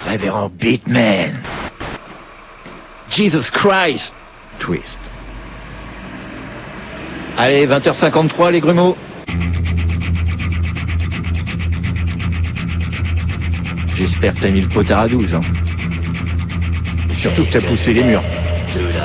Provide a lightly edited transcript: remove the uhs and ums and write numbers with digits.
Révérend Beatman. Jesus Christ. Twist. Allez, 20h53 les grumeaux. J'espère que t'as mis le potard à 12, hein. Et surtout que t'as poussé les murs.